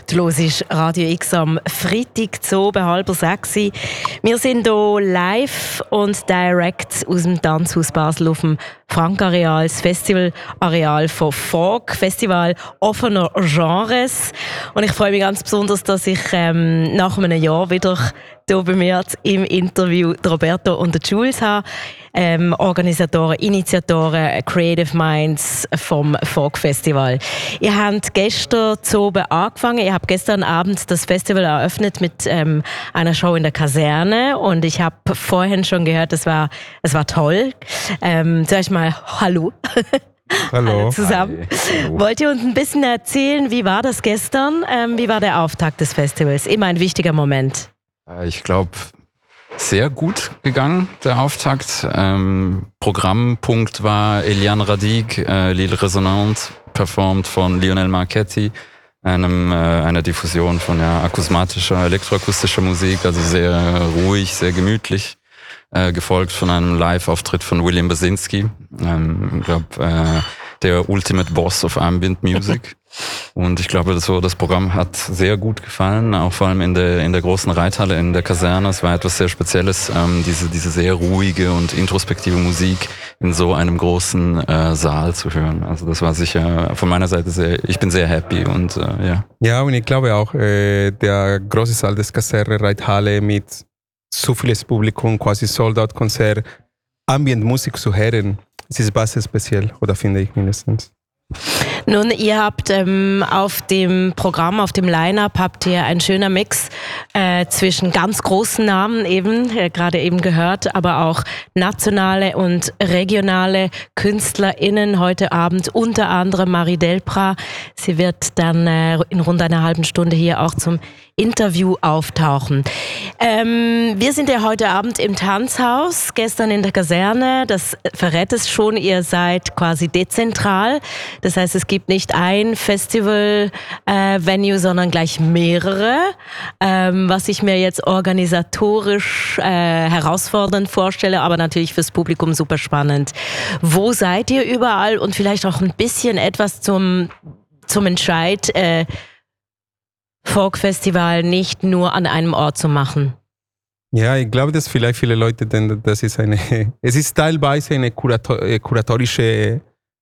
Du hörst Radio X am Freitag zu 5:30. Wir sind hier live und direkt aus dem Tanzhaus Basel auf dem Frank-Areal, das Festivalareal von Folk, Festival offener Genres. Und ich freue mich ganz besonders, dass ich nach einem Jahr wieder hier bei mir im Interview Roberto und Jules habe. Organisatoren, Initiatoren, Creative Minds vom Folk Festival. Ihr habt gestern zu oben angefangen. Ihr habt gestern Abend das Festival eröffnet mit einer Show in der Kaserne und ich habe vorhin schon gehört, es war toll. Zuerst mal Hallo. Hallo zusammen. Hallo. Wollt ihr uns ein bisschen erzählen, wie war das gestern? Wie war der Auftakt des Festivals? Immer ein wichtiger Moment. Ich glaube, sehr gut gegangen, der Auftakt. Programmpunkt war Eliane Radigue, L'Île Résonante, performt von Lionel Marchetti, einer Diffusion von akusmatischer, elektroakustischer Musik, also sehr ruhig, sehr gemütlich, gefolgt von einem Live-Auftritt von William Basinski, ich glaube, der Ultimate Boss of Ambient Music. Und ich glaube, das Programm hat sehr gut gefallen, auch vor allem in der großen Reithalle, in der Kaserne. Es war etwas sehr Spezielles, diese sehr ruhige und introspektive Musik in so einem großen Saal zu hören. Also das war sicher von meiner Seite ich bin sehr happy und ja. Ja, und ich glaube auch, der große Saal des Kaserne Reithalle mit so vieles Publikum, quasi Sold-Out-Konzert, Ambient-Musik zu hören, es ist was speziell, oder finde ich mindestens. Nun, ihr habt auf dem Programm, auf dem Line-Up habt ihr einen schönen Mix zwischen ganz großen Namen gerade eben gehört, aber auch nationale und regionale KünstlerInnen heute Abend, unter anderem Marie Delprat. Sie wird dann in rund einer halben Stunde hier auch zum Interview auftauchen. Wir sind ja heute Abend im Tanzhaus, gestern in der Kaserne. Das verrät es schon, ihr seid quasi dezentral. Das heißt, es gibt nicht ein Festival-Venue, sondern gleich mehrere. Was ich mir jetzt organisatorisch herausfordernd vorstelle, aber natürlich fürs Publikum super spannend. Wo seid ihr überall? Und vielleicht auch ein bisschen etwas zum Entscheid, Folk-Festival nicht nur an einem Ort zu machen. Ja, ich glaube, dass vielleicht viele Leute denken, es ist teilweise eine kuratorische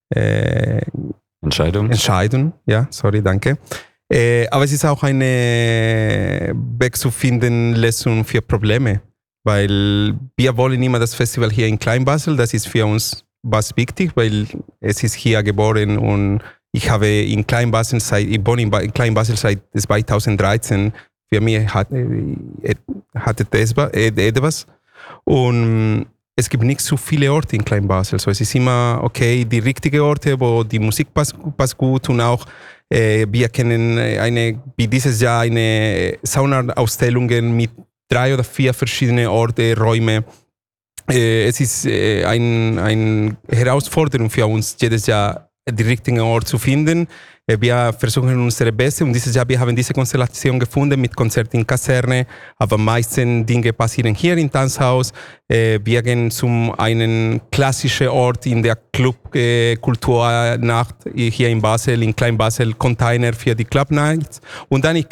Entscheidung. Ja, sorry, danke. Aber es ist auch eine Weg zu finden, Lösung für Probleme. Weil wir wollen immer das Festival hier in Kleinbasel, das ist für uns was wichtig, weil es ist hier geboren und ich habe in Kleinbasel ich wohne in Kleinbasel seit 2013. Für mich hatte es etwas. Und es gibt nicht so viele Orte in Kleinbasel. So, es ist immer okay, die richtigen Orte, wo die Musik passt gut und auch wir kennen wie dieses Jahr eine Saunaausstellung mit 3 oder 4 verschiedene Orte, Räume. Es ist eine Herausforderung für uns, jedes Jahr den richtigen Ort zu finden. Wir versuchen unser Bestes und dieses Jahr wir haben diese Konstellation gefunden mit Konzerten in Kaserne, aber meisten Dinge passieren hier im Tanzhaus. Wir gehen zum einen klassischen Ort in der Club-Kulturnacht hier in Basel, in Klein-Basel, Container für die Club Nights. Und dann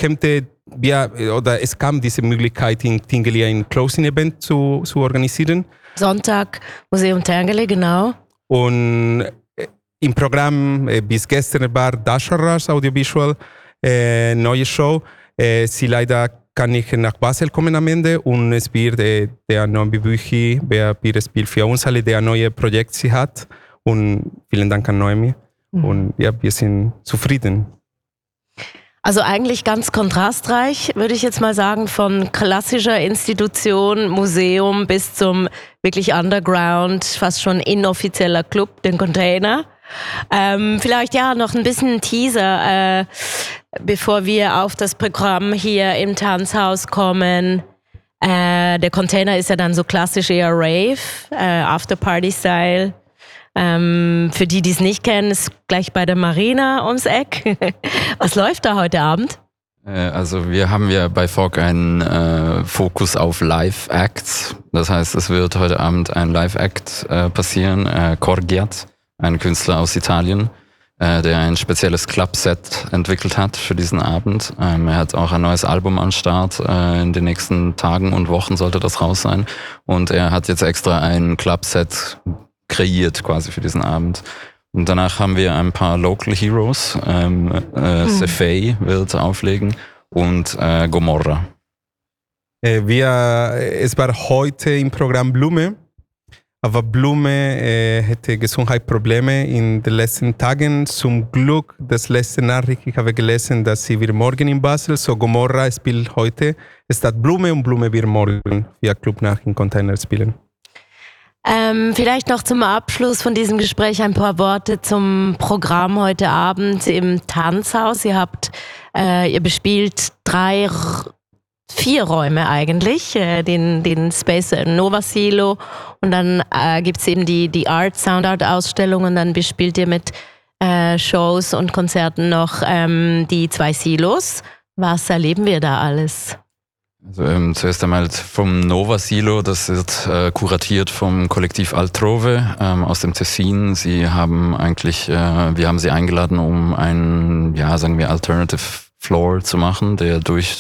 es kam diese Möglichkeit, in Tinguely ein Closing-Event zu organisieren. Sonntag, Museum Tinguely, genau. Und im Programm bis gestern war Dasharas Audiovisual, neue Show. Sie leider kann nicht nach Basel kommen am Ende und es wird der Noemi Büchi, wer spielt für uns alle, der neue Projekt sie hat. Und vielen Dank an Noemi. Und ja, wir sind zufrieden. Also eigentlich ganz kontrastreich, würde ich jetzt mal sagen, von klassischer Institution, Museum bis zum wirklich Underground, fast schon inoffizieller Club, den Container. Vielleicht noch ein bisschen Teaser, bevor wir auf das Programm hier im Tanzhaus kommen. Der Container ist ja dann so klassisch eher Rave, Afterparty-Style. Für die es nicht kennen, ist gleich bei der Marina ums Eck. Was läuft da heute Abend? Also wir haben ja bei Folk einen Fokus auf Live-Acts. Das heißt, es wird heute Abend ein Live-Act passieren. Corgiat, ein Künstler aus Italien, der ein spezielles Clubset entwickelt hat für diesen Abend. Er hat auch ein neues Album am Start. In den nächsten Tagen und Wochen sollte das raus sein. Und er hat jetzt extra ein Clubset kreiert quasi für diesen Abend. Und danach haben wir ein paar Local Heroes. Sefei wird auflegen und Gomorra. Es war heute im Programm Blume, aber Blume hatte Gesundheitsprobleme in den letzten Tagen. Zum Glück, das letzte Nachricht, ich habe gelesen, dass sie wird morgen in Basel, so Gomorra spielt heute statt Blume und Blume wird morgen via Club nach in Container spielen. Vielleicht noch zum Abschluss von diesem Gespräch ein paar Worte zum Programm heute Abend im Tanzhaus. Ihr bespielt 4 Räume eigentlich, den Space Nova Silo und dann gibt es eben die Sound-Art-Ausstellung und dann bespielt ihr mit Shows und Konzerten noch die 2 Silos. Was erleben wir da alles? Also, zuerst einmal vom Nova Silo, das wird kuratiert vom Kollektiv Altrove aus dem Tessin. Wir haben sie eingeladen, um einen, sagen wir, Alternative Floor zu machen, der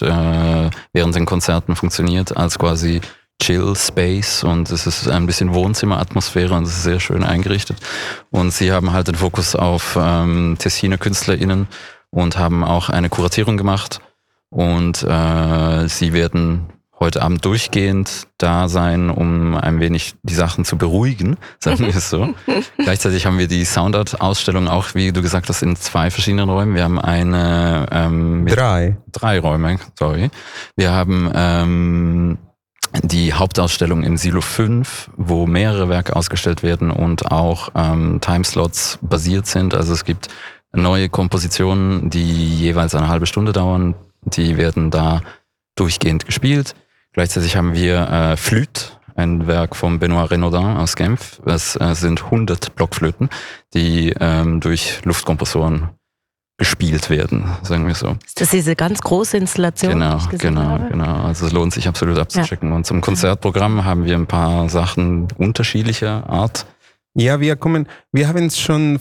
während den Konzerten funktioniert als quasi Chill Space und es ist ein bisschen Wohnzimmeratmosphäre und es ist sehr schön eingerichtet. Und sie haben halt den Fokus auf Tessiner KünstlerInnen und haben auch eine Kuratierung gemacht. Und sie werden heute Abend durchgehend da sein, um ein wenig die Sachen zu beruhigen, sagen wir es so. Gleichzeitig haben wir die Soundart-Ausstellung auch, wie du gesagt hast, in 2 verschiedenen Räumen. Wir haben eine... 3 Räume, sorry. Wir haben die Hauptausstellung in Silo 5, wo mehrere Werke ausgestellt werden und auch Timeslots basiert sind. Also es gibt neue Kompositionen, die jeweils eine halbe Stunde dauern. Die werden da durchgehend gespielt. Gleichzeitig haben wir Flûte, ein Werk von Benoît Renaudin aus Genf. Es sind 100 Blockflöten, die durch Luftkompressoren gespielt werden, sagen wir so. Ist das diese ganz große Installation? Genau. Also es lohnt sich absolut abzuchecken. Ja. Und zum Konzertprogramm haben wir ein paar Sachen unterschiedlicher Art. Ja, wir haben schon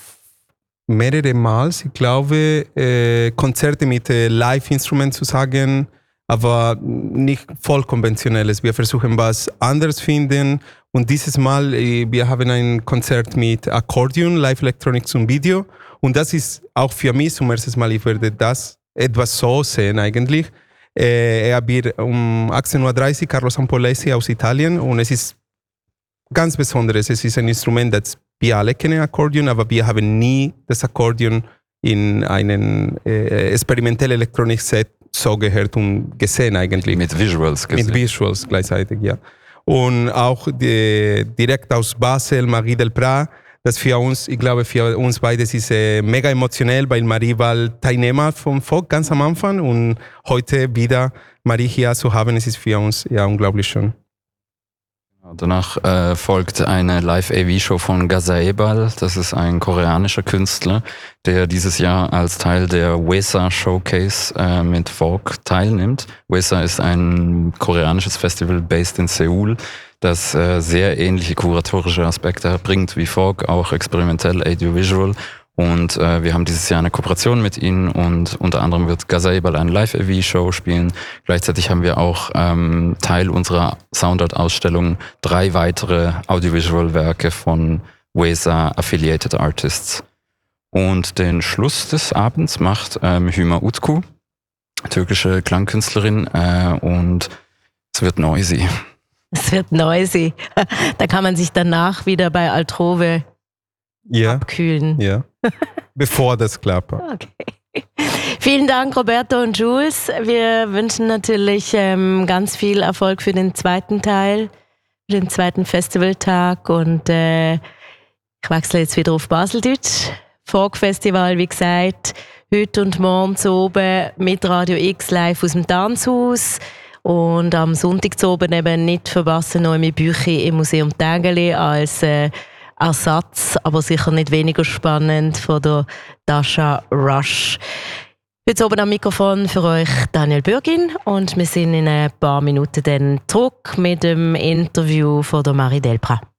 mehrere Mal, ich glaube, Konzerte mit Live-Instrumenten zu sagen, aber nicht voll konventionelles. Wir versuchen was anderes finden und dieses Mal, wir haben ein Konzert mit Akkordeon, Live-Electronics und Video und das ist auch für mich zum ersten Mal, ich werde das etwas so sehen eigentlich. Er wird um 18:30 Uhr Carlo Sampolesi aus Italien und es ist ganz Besonderes. Es ist ein Instrument, das wir alle kennen Akkordeon, aber wir haben nie das Akkordeon in einem experimentellen Elektronik-Set so gehört und gesehen eigentlich. Mit Visuals gesehen. Mit Visuals gleichzeitig, ja. Und auch direkt aus Basel, Marie Delprat, das für uns, ich glaube für uns beide ist mega emotionell, weil Marie war Teilnehmer vom Folk ganz am Anfang und heute wieder Marie hier zu haben, es ist für uns ja unglaublich schön. Danach folgt eine Live-AV-Show von Gazaebal. Das ist ein koreanischer Künstler, der dieses Jahr als Teil der WESA Showcase mit Folk teilnimmt. WESA ist ein koreanisches Festival based in Seoul, das sehr ähnliche kuratorische Aspekte bringt wie Folk, auch experimentell Audiovisual. Und wir haben dieses Jahr eine Kooperation mit ihnen und unter anderem wird Gazaebal eine Live-AV-Show spielen. Gleichzeitig haben wir auch Teil unserer Soundart-Ausstellung 3 weitere Audiovisual-Werke von WESA Affiliated Artists. Und den Schluss des Abends macht Hüma Utku, türkische Klangkünstlerin, und es wird noisy. Es wird noisy. Da kann man sich danach wieder bei Altrove abkühlen. Ja, bevor das klappt. Okay. Vielen Dank, Roberto und Jules. Wir wünschen natürlich ganz viel Erfolg für den zweiten Teil, den zweiten Festivaltag. Und ich wechsle jetzt wieder auf Baseldeutsch. Folk-Festival, wie gesagt, heute und morgen zu oben mit Radio X live aus dem Tanzhaus. Und am Sonntag zu oben eben nicht verpassen, noch mit Büchi im Museum Tägeli als Ersatz, aber sicher nicht weniger spannend, von der Dasha Rush. Heute oben am Mikrofon für euch Daniel Bürgin und wir sind in ein paar Minuten dann zurück mit dem Interview von der Marie Delprat.